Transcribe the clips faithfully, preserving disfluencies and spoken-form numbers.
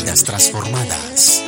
Vidas transformadas.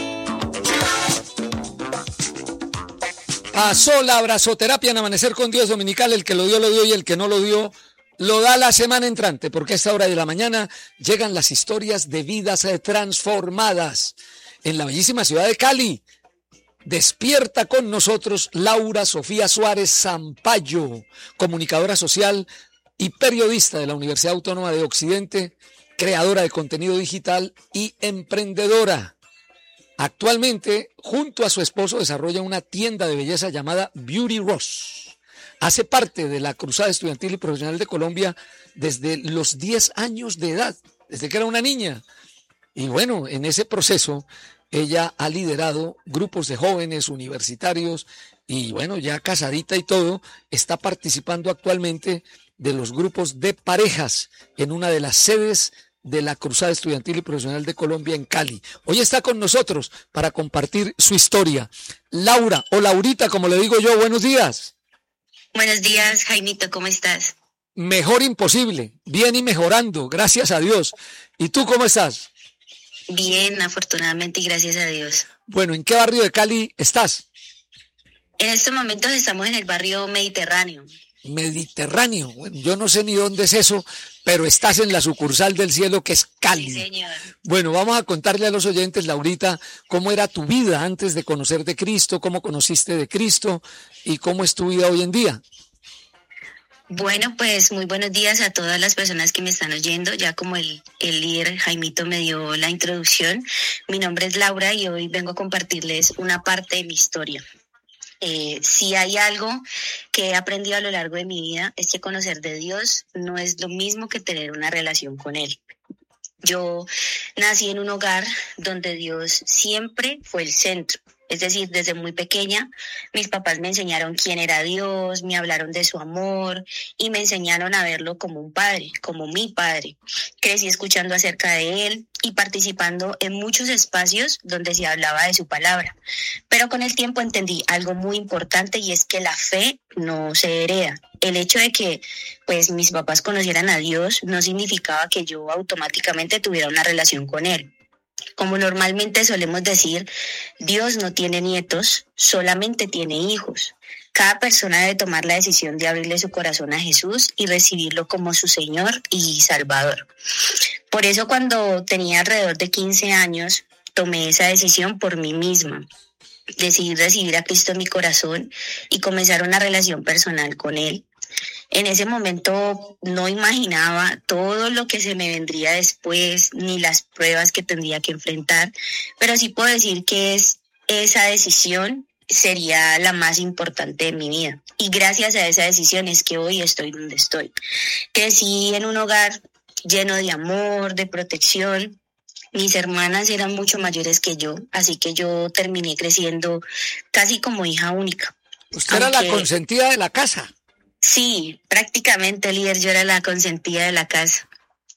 Pasó la abrazoterapia en Amanecer con Dios dominical. El que lo dio, lo dio, y el que no lo dio, lo da la semana entrante, porque a esta hora de la mañana llegan las historias de vidas transformadas en la bellísima ciudad de Cali. Despierta con nosotros Laura Sofía Suárez Zampayo, comunicadora social y periodista de la Universidad Autónoma de Occidente, creadora de contenido digital y emprendedora. Actualmente, junto a su esposo, desarrolla una tienda de belleza llamada Beauty Ross. Hace parte de la Cruzada Estudiantil y Profesional de Colombia desde los diez años de edad, desde que era una niña. Y bueno, en ese proceso, ella ha liderado grupos de jóvenes universitarios y bueno, ya casadita y todo, está participando actualmente de los grupos de parejas en una de las sedes de la Cruzada Estudiantil y Profesional de Colombia en Cali. Hoy está con nosotros para compartir su historia. Laura, o Laurita, como le digo yo, buenos días. Buenos días, Jaimito, ¿cómo estás? Mejor imposible, bien y mejorando, gracias a Dios. ¿Y tú cómo estás? Bien, afortunadamente y gracias a Dios. Bueno, ¿en qué barrio de Cali estás? En estos momentos estamos en el barrio Mediterráneo. Mediterráneo, bueno, yo no sé ni dónde es eso, pero estás en la sucursal del cielo que es Cali. Sí, señor. Bueno, vamos a contarle a los oyentes, Laurita, cómo era tu vida antes de conocer de Cristo, cómo conociste de Cristo y cómo es tu vida hoy en día. Bueno, pues muy buenos días a todas las personas que me están oyendo. Ya como el, el líder Jaimito me dio la introducción, mi nombre es Laura y hoy vengo a compartirles una parte de mi historia. Eh, si hay algo que he aprendido a lo largo de mi vida es que conocer de Dios no es lo mismo que tener una relación con Él. Yo nací en un hogar donde Dios siempre fue el centro. Es decir, desde muy pequeña, mis papás me enseñaron quién era Dios, me hablaron de su amor y me enseñaron a verlo como un padre, como mi padre. Crecí escuchando acerca de él y participando en muchos espacios donde se hablaba de su palabra. Pero con el tiempo entendí algo muy importante y es que la fe no se hereda. El hecho de que pues mis papás conocieran a Dios no significaba que yo automáticamente tuviera una relación con él. Como normalmente solemos decir, Dios no tiene nietos, solamente tiene hijos. Cada persona debe tomar la decisión de abrirle su corazón a Jesús y recibirlo como su Señor y Salvador. Por eso cuando tenía alrededor de quince años, tomé esa decisión por mí misma. Decidí recibir a Cristo en mi corazón y comenzar una relación personal con Él. En ese momento no imaginaba todo lo que se me vendría después, ni las pruebas que tendría que enfrentar, pero sí puedo decir que es, esa decisión sería la más importante de mi vida. Y gracias a esa decisión es que hoy estoy donde estoy. Crecí en un hogar lleno de amor, de protección. Mis hermanas eran mucho mayores que yo, así que yo terminé creciendo casi como hija única. Usted Aunque... era la consentida de la casa. Sí, prácticamente, líder, yo era la consentida de la casa.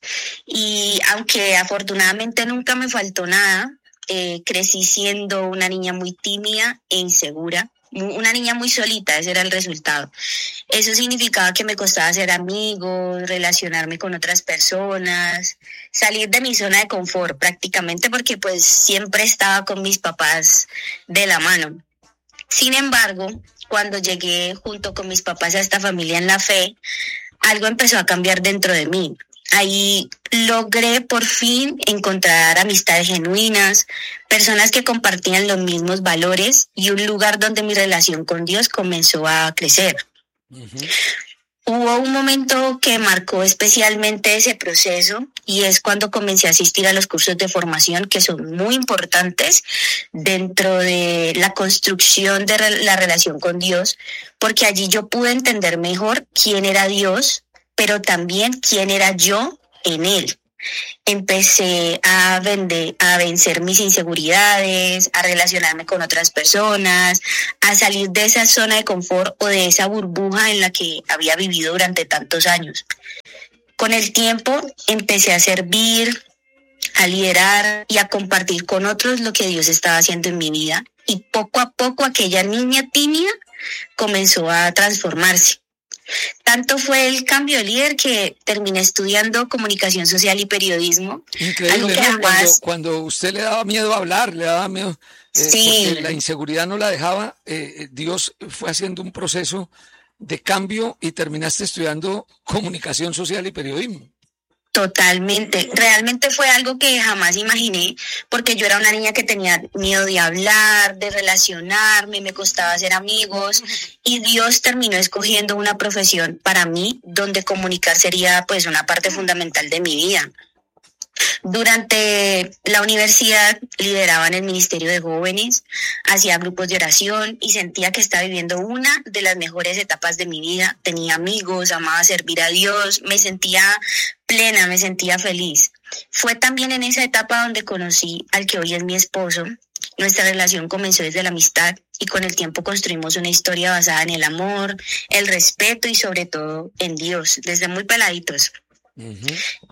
Y aunque afortunadamente nunca me faltó nada, eh, crecí siendo una niña muy tímida e insegura, una niña muy solita, ese era el resultado. Eso significaba que me costaba hacer amigos, relacionarme con otras personas, salir de mi zona de confort prácticamente porque pues siempre estaba con mis papás de la mano. Sin embargo, cuando llegué junto con mis papás a esta familia en la fe, algo empezó a cambiar dentro de mí. Ahí logré por fin encontrar amistades genuinas, personas que compartían los mismos valores y un lugar donde mi relación con Dios comenzó a crecer. Uh-huh. Hubo un momento que marcó especialmente ese proceso y es cuando comencé a asistir a los cursos de formación que son muy importantes dentro de la construcción de la relación con Dios, porque allí yo pude entender mejor quién era Dios, pero también quién era yo en Él. Empecé a, vender, a vencer mis inseguridades, a relacionarme con otras personas, a salir de esa zona de confort o de esa burbuja en la que había vivido durante tantos años. Con el tiempo empecé a servir, a liderar y a compartir con otros lo que Dios estaba haciendo en mi vida. Y poco a poco aquella niña tímida comenzó a transformarse. Tanto fue el cambio de líder que terminé estudiando comunicación social y periodismo. Increíble, ¿no? Jamás... cuando, cuando usted le daba miedo hablar, le daba miedo, eh, sí. porque la inseguridad no la dejaba, eh, Dios fue haciendo un proceso de cambio y terminaste estudiando comunicación social y periodismo. Totalmente, realmente fue algo que jamás imaginé, porque yo era una niña que tenía miedo de hablar, de relacionarme, me costaba hacer amigos, y Dios terminó escogiendo una profesión para mí donde comunicar sería pues una parte fundamental de mi vida. Durante la universidad lideraba en el Ministerio de Jóvenes, hacía grupos de oración y sentía que estaba viviendo una de las mejores etapas de mi vida. Tenía amigos, amaba servir a Dios, me sentía plena, me sentía feliz. Fue también en esa etapa donde conocí al que hoy es mi esposo. Nuestra relación comenzó desde la amistad y con el tiempo construimos una historia basada en el amor, el respeto y sobre todo en Dios, desde muy peladitos. Uh-huh.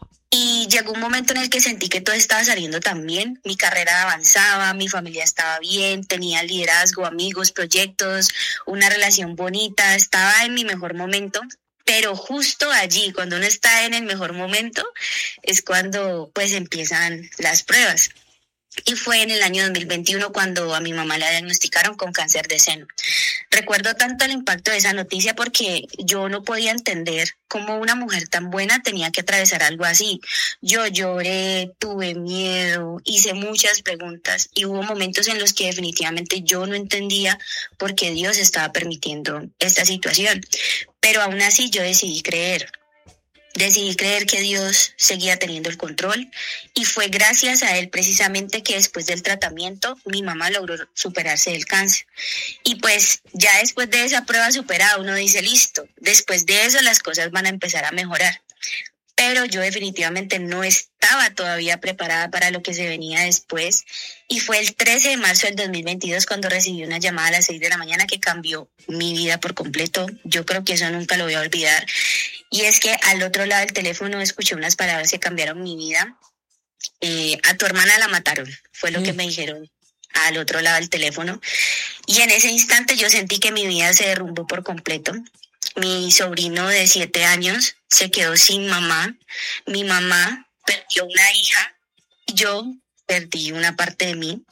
Y llegó un momento en el que sentí que todo estaba saliendo tan bien, mi carrera avanzaba, mi familia estaba bien, tenía liderazgo, amigos, proyectos, una relación bonita, estaba en mi mejor momento, pero justo allí, cuando uno está en el mejor momento, es cuando pues empiezan las pruebas. Y fue en el año dos mil veintiuno cuando a mi mamá la diagnosticaron con cáncer de seno. Recuerdo tanto el impacto de esa noticia porque yo no podía entender cómo una mujer tan buena tenía que atravesar algo así. Yo lloré, tuve miedo, hice muchas preguntas y hubo momentos en los que definitivamente yo no entendía por qué Dios estaba permitiendo esta situación. Pero aún así yo decidí creer. Decidí creer que Dios seguía teniendo el control y fue gracias a Él precisamente que después del tratamiento mi mamá logró superarse del cáncer. Y pues ya después de esa prueba superada uno dice listo, después de eso las cosas van a empezar a mejorar. Pero yo definitivamente no estaba todavía preparada para lo que se venía después. Y fue el trece de marzo del dos mil veintidós cuando recibí una llamada a las seis de la mañana que cambió mi vida por completo. Yo creo que eso nunca lo voy a olvidar. Y es que al otro lado del teléfono escuché unas palabras que cambiaron mi vida. Eh, a tu hermana la mataron, fue lo mm. que me dijeron al otro lado del teléfono. Y en ese instante yo sentí que mi vida se derrumbó por completo. Mi sobrino de siete años se quedó sin mamá. Mi mamá perdió una hija. Yo perdí una parte de mí.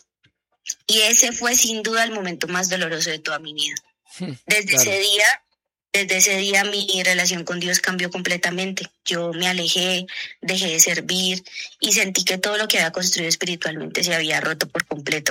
Y ese fue sin duda el momento más doloroso de toda mi vida. Desde claro. ese día, desde ese día mi relación con Dios cambió completamente. Yo me alejé, dejé de servir y sentí que todo lo que había construido espiritualmente se había roto por completo.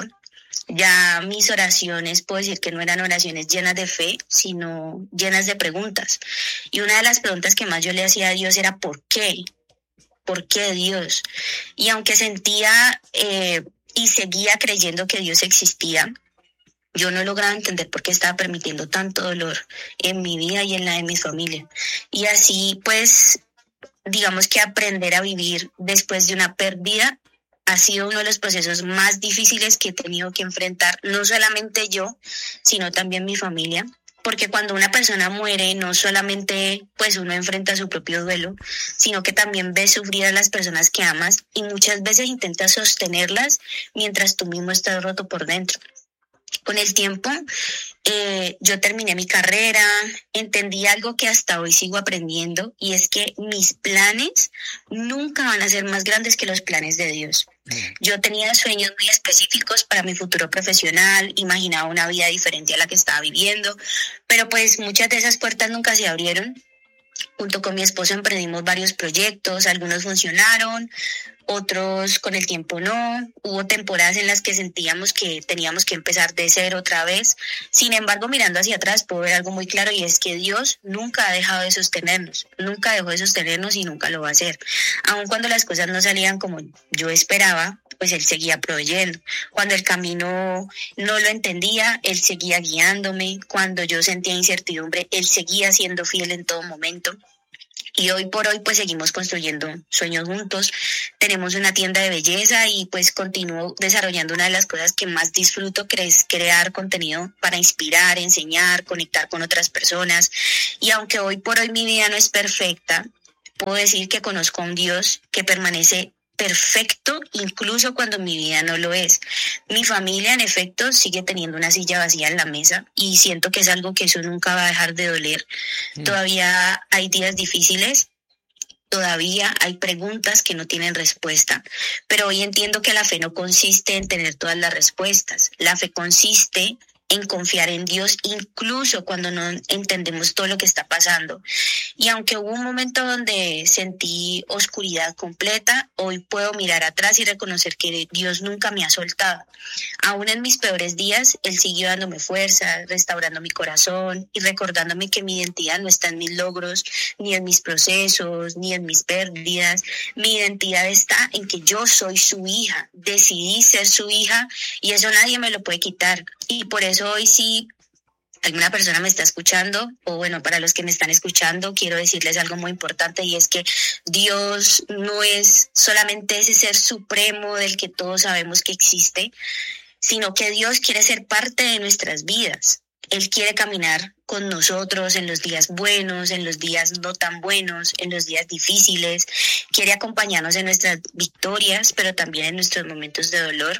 Ya mis oraciones, puedo decir que no eran oraciones llenas de fe, sino llenas de preguntas. Y una de las preguntas que más yo le hacía a Dios era ¿por qué? ¿Por qué Dios? Y aunque sentía eh, y seguía creyendo que Dios existía, yo no lograba entender por qué estaba permitiendo tanto dolor en mi vida y en la de mi familia. Y así, pues, digamos que aprender a vivir después de una pérdida ha sido uno de los procesos más difíciles que he tenido que enfrentar, no solamente yo, sino también mi familia, porque cuando una persona muere, no solamente pues uno enfrenta su propio duelo, sino que también ves sufrir a las personas que amas y muchas veces intentas sostenerlas mientras tú mismo estás roto por dentro. Con el tiempo, eh, yo terminé mi carrera, entendí algo que hasta hoy sigo aprendiendo y es que mis planes nunca van a ser más grandes que los planes de Dios. Yo tenía sueños muy específicos para mi futuro profesional, imaginaba una vida diferente a la que estaba viviendo, pero pues muchas de esas puertas nunca se abrieron. Junto con mi esposo emprendimos varios proyectos, algunos funcionaron, otros con el tiempo no. Hubo temporadas en las que sentíamos que teníamos que empezar de cero otra vez. Sin embargo, mirando hacia atrás puedo ver algo muy claro y es que Dios nunca ha dejado de sostenernos, nunca dejó de sostenernos y nunca lo va a hacer. Aun cuando las cosas no salían como yo esperaba, pues Él seguía proveyendo. Cuando el camino no lo entendía, Él seguía guiándome. Cuando yo sentía incertidumbre, Él seguía siendo fiel en todo momento. Y hoy por hoy pues seguimos construyendo sueños juntos, tenemos una tienda de belleza y pues continúo desarrollando una de las cosas que más disfruto, que es crear contenido para inspirar, enseñar, conectar con otras personas. Y aunque hoy por hoy mi vida no es perfecta, puedo decir que conozco a un Dios que permanece perfecto, incluso cuando mi vida no lo es. Mi familia, en efecto, sigue teniendo una silla vacía en la mesa y siento que es algo que eso nunca va a dejar de doler. Mm. Todavía hay días difíciles. Todavía hay preguntas que no tienen respuesta, pero hoy entiendo que la fe no consiste en tener todas las respuestas. La fe consiste en confiar en Dios incluso cuando no entendemos todo lo que está pasando. Y aunque hubo un momento donde sentí oscuridad completa, hoy puedo mirar atrás y reconocer que Dios nunca me ha soltado. Aún en mis peores días, Él siguió dándome fuerza, restaurando mi corazón y recordándome que mi identidad no está en mis logros, ni en mis procesos, ni en mis pérdidas. Mi identidad está en que yo soy su hija, decidí ser su hija y eso nadie me lo puede quitar. Y por eso hoy sí, alguna persona me está escuchando, o bueno, para los que me están escuchando, quiero decirles algo muy importante y es que Dios no es solamente ese ser supremo del que todos sabemos que existe, sino que Dios quiere ser parte de nuestras vidas. Él quiere caminar con nosotros en los días buenos, en los días no tan buenos, en los días difíciles. Quiere acompañarnos en nuestras victorias, pero también en nuestros momentos de dolor.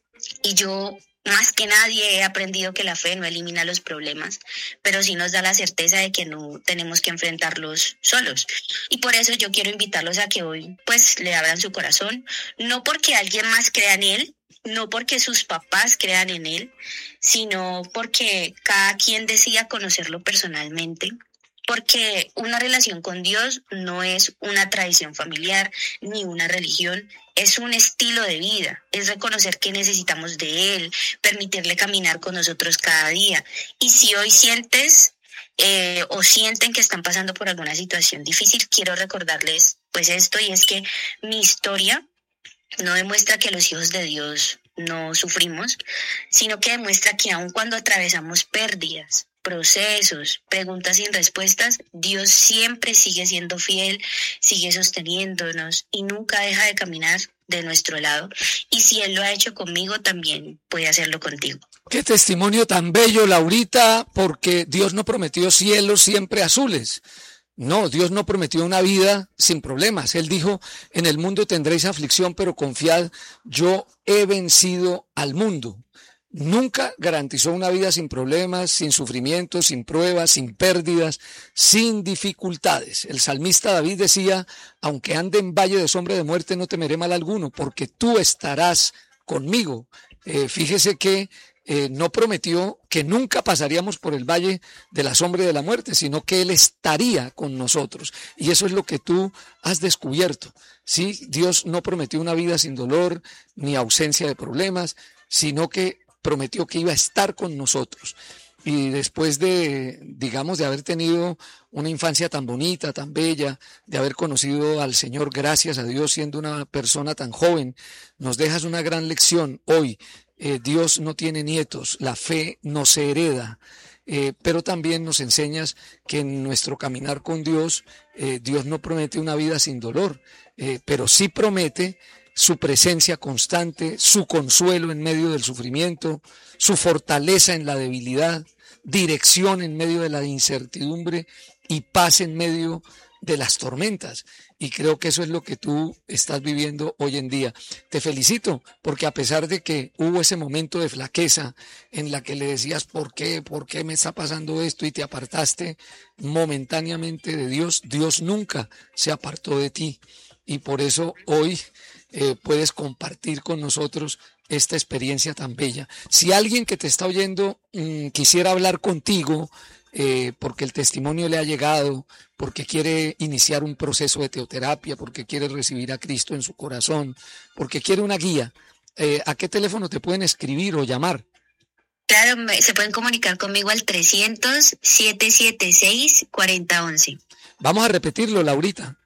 Y yo, más que nadie, he aprendido que la fe no elimina los problemas, pero sí nos da la certeza de que no tenemos que enfrentarlos solos. Y por eso yo quiero invitarlos a que hoy pues le abran su corazón, no porque alguien más crea en él, no porque sus papás crean en él, sino porque cada quien decida conocerlo personalmente. Porque una relación con Dios no es una tradición familiar ni una religión, es un estilo de vida, es reconocer que necesitamos de Él, permitirle caminar con nosotros cada día. Y si hoy sientes eh, o sienten que están pasando por alguna situación difícil, quiero recordarles pues esto, y es que mi historia no demuestra que los hijos de Dios no sufrimos, sino que demuestra que aun cuando atravesamos pérdidas, procesos, preguntas sin respuestas, Dios siempre sigue siendo fiel, sigue sosteniéndonos y nunca deja de caminar de nuestro lado. Y si Él lo ha hecho conmigo, también puede hacerlo contigo. Qué testimonio tan bello, Laurita, porque Dios no prometió cielos siempre azules. No, Dios no prometió una vida sin problemas. Él dijo, en el mundo tendréis aflicción, pero confiad, yo he vencido al mundo. Nunca garantizó una vida sin problemas, sin sufrimientos, sin pruebas, sin pérdidas, sin dificultades. El salmista David decía, aunque ande en valle de sombra de muerte, no temeré mal alguno, porque tú estarás conmigo. Eh, fíjese que eh, no prometió que nunca pasaríamos por el valle de la sombra y de la muerte, sino que Él estaría con nosotros. Y eso es lo que tú has descubierto. ¿Sí? Dios no prometió una vida sin dolor, ni ausencia de problemas, sino que prometió que iba a estar con nosotros. Y después de, digamos, de haber tenido una infancia tan bonita, tan bella, de haber conocido al Señor, gracias a Dios, siendo una persona tan joven, nos dejas una gran lección hoy. Eh, Dios no tiene nietos, la fe no se hereda, eh, pero también nos enseñas que en nuestro caminar con Dios, eh, Dios no promete una vida sin dolor, eh, pero sí promete su presencia constante, su consuelo en medio del sufrimiento, su fortaleza en la debilidad, dirección en medio de la incertidumbre y paz en medio de las tormentas. Y creo que eso es lo que tú estás viviendo hoy en día. Te felicito porque a pesar de que hubo ese momento de flaqueza en la que le decías ¿por qué? ¿Por qué me está pasando esto? Y te apartaste momentáneamente de Dios, Dios nunca se apartó de ti. Y por eso hoy eh, puedes compartir con nosotros esta experiencia tan bella. Si alguien que te está oyendo mmm, quisiera hablar contigo, eh, porque el testimonio le ha llegado, porque quiere iniciar un proceso de teoterapia, porque quiere recibir a Cristo en su corazón, porque quiere una guía, eh, ¿a qué teléfono te pueden escribir o llamar? Claro, me, se pueden comunicar conmigo al trescientos, setecientos setenta y seis, cuarenta once. Vamos a repetirlo, Laurita.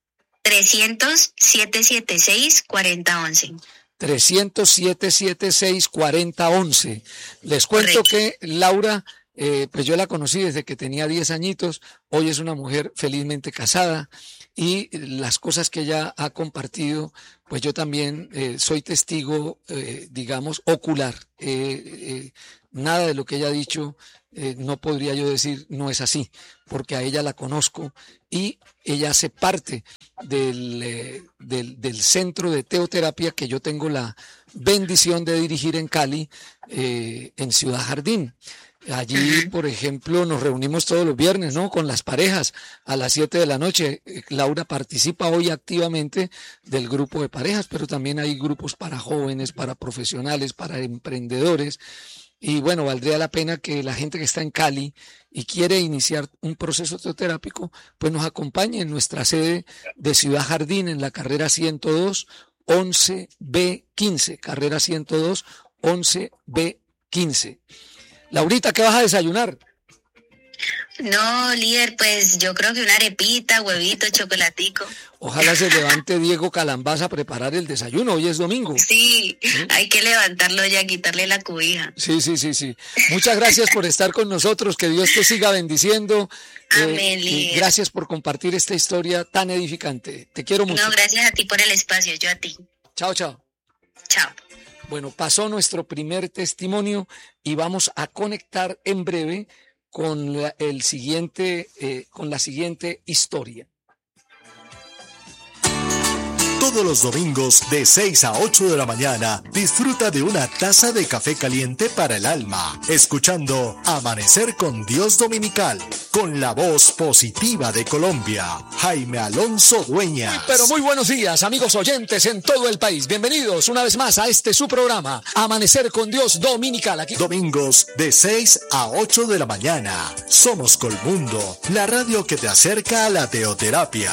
trescientos, setecientos setenta y seis, cuarenta once. trescientos, setecientos setenta y seis, cuarenta once. Les cuento Correcto. que Laura, eh, pues yo la conocí desde que tenía diez añitos, hoy es una mujer felizmente casada y las cosas que ella ha compartido, pues yo también eh, soy testigo, eh, digamos, ocular. Eh, eh, nada de lo que ella ha dicho eh, no podría yo decir no es así, porque a ella la conozco y ella hace parte del, eh, del, del centro de teoterapia que yo tengo la bendición de dirigir en Cali, eh, en Ciudad Jardín. Allí, por ejemplo, nos reunimos todos los viernes, ¿no? Con las parejas a las siete de la noche. Laura participa hoy activamente del grupo de parejas, pero también hay grupos para jóvenes, para profesionales, para emprendedores. Y bueno, valdría la pena que la gente que está en Cali y quiere iniciar un proceso teoterápico, pues nos acompañe en nuestra sede de Ciudad Jardín en la carrera ciento dos, once B quince, carrera ciento dos, once B quince. Laurita, ¿qué vas a desayunar? No, líder, pues yo creo que una arepita, huevito, chocolatico. Ojalá se levante Diego Calambás a preparar el desayuno. Hoy es domingo. Sí, ¿sí? Hay que levantarlo ya, quitarle la cobija. Sí, sí, sí, sí. Muchas gracias por estar con nosotros. Que Dios te siga bendiciendo. Amén, eh, líder. Y gracias por compartir esta historia tan edificante. Te quiero mucho. No, gracias a ti por el espacio, yo a ti. Chao, chao. Chao. Bueno, pasó nuestro primer testimonio y vamos a conectar en breve con la, el siguiente, eh, con la siguiente historia. Todos los domingos de seis a ocho de la mañana disfruta de una taza de café caliente para el alma, escuchando Amanecer con Dios Dominical, con la voz positiva de Colombia, Jaime Alonso Dueñas. Muy, pero muy buenos días, amigos oyentes en todo el país. Bienvenidos una vez más a este su programa, Amanecer con Dios Dominical. Aquí. Domingos de seis a ocho de la mañana. Somos Colmundo, la radio que te acerca a la teoterapia.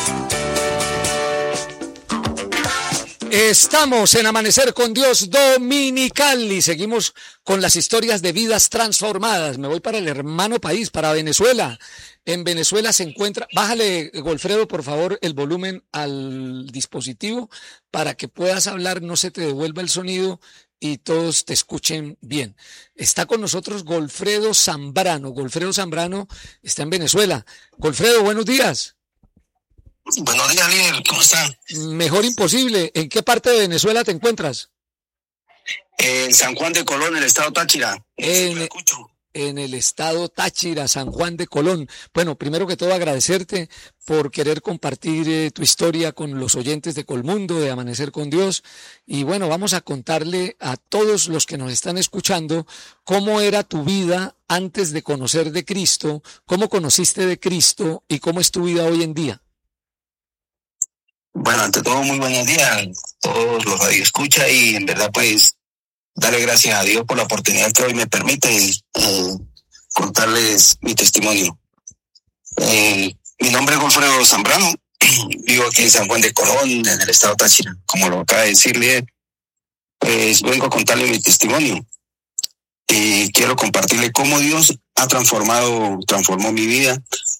Estamos en Amanecer con Dios Dominical y seguimos con las historias de vidas transformadas. Me voy para el hermano país, para Venezuela. En Venezuela se encuentra, bájale, Golfredo, por favor, el volumen al dispositivo para que puedas hablar, no se te devuelva el sonido y todos te escuchen bien. Está con nosotros Golfredo Zambrano. Golfredo Zambrano está en Venezuela. Golfredo, buenos días. Buenos días, líder, ¿cómo están? Mejor imposible. ¿En qué parte de Venezuela te encuentras? En San Juan de Colón, en el estado Táchira. En, en el estado Táchira, San Juan de Colón. Bueno, primero que todo agradecerte por querer compartir eh, tu historia con los oyentes de Colmundo, de Amanecer con Dios. Y bueno, vamos a contarle a todos los que nos están escuchando cómo era tu vida antes de conocer de Cristo, cómo conociste de Cristo y cómo es tu vida hoy en día. Bueno, ante todo, muy buenos días a todos los radioescuchas y en verdad, pues, darle gracias a Dios por la oportunidad que hoy me permite eh, contarles mi testimonio. Eh, mi nombre es Golfredo Zambrano, vivo aquí en San Juan de Colón, en el estado Táchira, como lo acaba de decirle. Pues vengo a contarle mi testimonio y quiero compartirle cómo Dios ha transformado, transformó mi vida.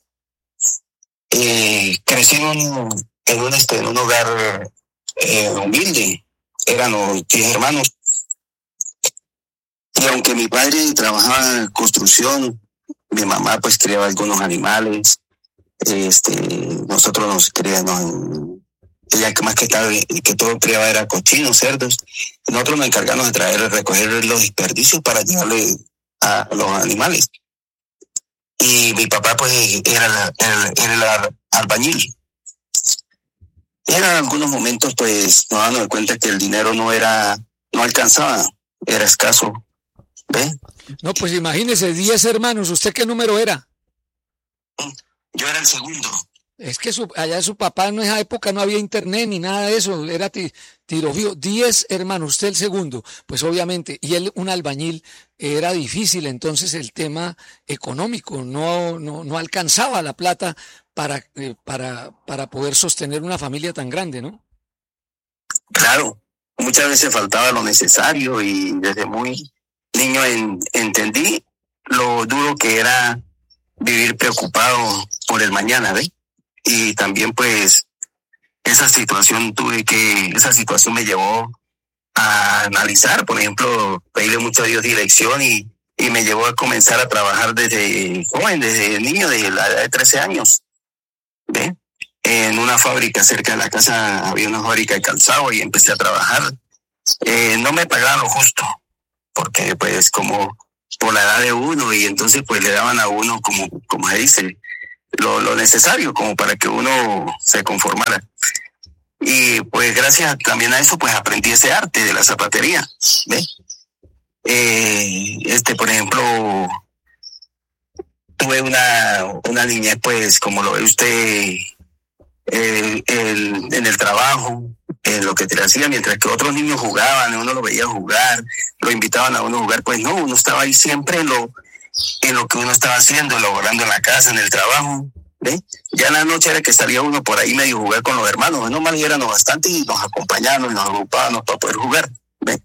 Eh, crecí en un En un, este, en un hogar eh, humilde, éramos diez hermanos. Y aunque mi padre trabajaba en construcción, mi mamá pues criaba algunos animales, este, nosotros nos criamos, ella que más que, tal, que todo criaba era cochinos, cerdos, y nosotros nos encargamos de traer, recoger los desperdicios para llevarle a los animales. Y mi papá pues era, era, era el albañil. Eran algunos momentos, pues, nos damos cuenta que el dinero no era, no alcanzaba, era escaso, ¿ve? No, pues imagínese, diez hermanos, ¿usted qué número era? Yo era el segundo. Es que su, allá su papá en esa época no había internet ni nada de eso, era tiro fijo. Diez hermanos, usted el segundo, pues obviamente, y él un albañil, era difícil entonces el tema económico, no, no, no alcanzaba la plata para, eh, para, para poder sostener una familia tan grande, ¿no? Claro, muchas veces faltaba lo necesario y desde muy niño en, entendí lo duro que era vivir preocupado por el mañana, ¿ve? Y también pues esa situación tuve que, esa situación me llevó a analizar, por ejemplo, pedirle mucho a Dios dirección y, y me llevó a comenzar a trabajar desde joven, desde niño, desde la edad de trece años, ¿ve? En una fábrica cerca de la casa había una fábrica de calzado y empecé a trabajar. Eh, no me pagaban lo justo, porque pues como por la edad de uno y entonces pues le daban a uno como, como se dice, lo, lo necesario como para que uno se conformara. Y pues gracias también a eso pues aprendí ese arte de la zapatería, ¿ves? Eh, este, por ejemplo, tuve una, una niñez pues como lo ve usted, el, el, en el trabajo, en lo que te hacía, mientras que otros niños jugaban, uno lo veía jugar, lo invitaban a uno a jugar, pues no, uno estaba ahí siempre en lo, en lo que uno estaba haciendo, elaborando en la casa, en el trabajo, ¿ve? Ya en la noche era que salía uno por ahí medio jugar con los hermanos, no mal éramos bastante y nos acompañaban, nos agrupábamos para poder jugar, ¿ve?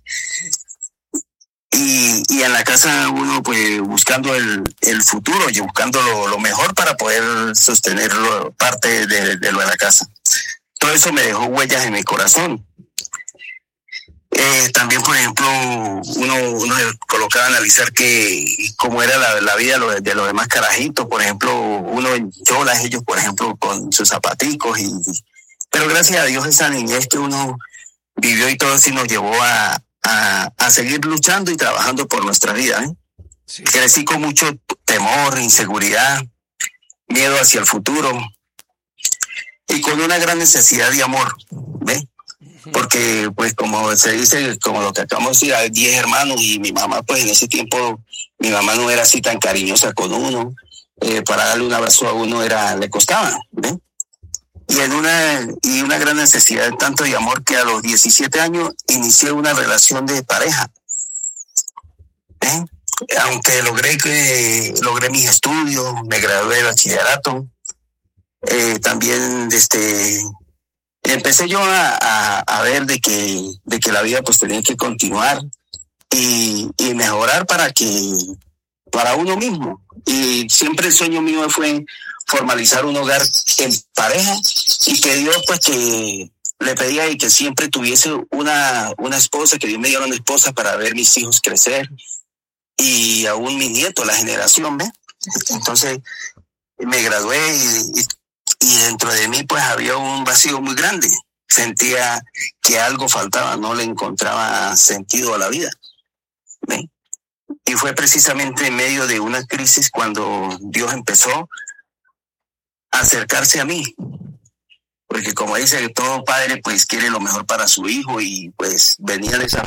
Y, y en la casa uno pues buscando el, el futuro y buscando lo, lo mejor para poder sostener parte de, de lo de la casa. Todo eso me dejó huellas en mi corazón. Eh, también, por ejemplo, uno, uno se colocaba a analizar que cómo era la, la vida de los, de los demás carajitos. Por ejemplo, uno en cholas, ellos, por ejemplo, con sus zapaticos. Y, pero gracias a Dios esa niñez que uno vivió y todo así nos llevó a, a, a seguir luchando y trabajando por nuestra vida, ¿eh? Sí. Crecí con mucho temor, inseguridad, miedo hacia el futuro y con una gran necesidad de amor, ¿ves? Porque pues como se dice, como lo que acabamos de decir, hay diez hermanos y mi mamá pues en ese tiempo, mi mamá no era así tan cariñosa con uno, eh, para darle un abrazo a uno era, le costaba, ¿ves? Y en una, y una gran necesidad tanto de amor que a los diecisiete años inicié una relación de pareja, ¿eh? Aunque logré que, logré mis estudios, me gradué de bachillerato, eh, también este empecé yo a, a, a ver de que, de que la vida pues tenía que continuar y, y mejorar para que, para uno mismo. Y siempre el sueño mío fue formalizar un hogar en pareja y que Dios pues que le pedía y que siempre tuviese una, una esposa, que Dios me diera una esposa para ver mis hijos crecer y aún mi nieto, la generación, ¿ves? Entonces me gradué y, y y dentro de mí pues había un vacío muy grande. Sentía que algo faltaba, no le encontraba sentido a la vida, ¿ven? Y fue precisamente en medio de una crisis cuando Dios empezó a acercarse a mí, porque como dice que todo padre pues quiere lo mejor para su hijo y pues venía de esa